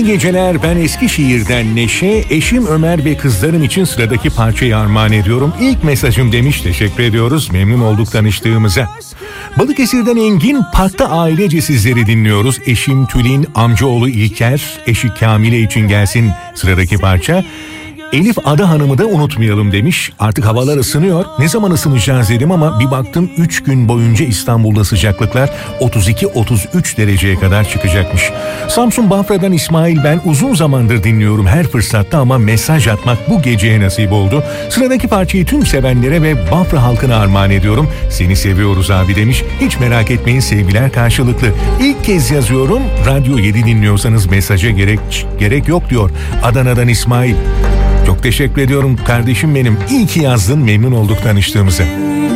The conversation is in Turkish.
geceler, ben Eskişehir'den Neşe, eşim Ömer ve kızlarım için sıradaki parçayı armağan ediyorum. İlk mesajım demiş, teşekkür ediyoruz, memnun olduk tanıştığımıza. Balıkesir'den Engin, parkta ailece sizleri dinliyoruz. Eşim Tülin, amcaoğlu İlker, eşi Kamile için gelsin sıradaki parça. Elif Ada Hanım'ı da unutmayalım demiş. Artık havalar ısınıyor. Ne zaman ısınacağız dedim ama bir baktım 3 gün boyunca İstanbul'da sıcaklıklar 32-33 dereceye kadar çıkacakmış. Samsun Bafra'dan İsmail, ben uzun zamandır dinliyorum her fırsatta ama mesaj atmak bu geceye nasip oldu. Sıradaki parçayı tüm sevenlere ve Bafra halkına armağan ediyorum. Seni seviyoruz abi demiş. Hiç merak etmeyin, sevgiler karşılıklı. İlk kez yazıyorum. Radyo 7 dinliyorsanız mesaja gerek yok diyor. Adana'dan İsmail. Çok teşekkür ediyorum kardeşim benim. İyi ki yazdın, memnun olduk tanıştığımıza.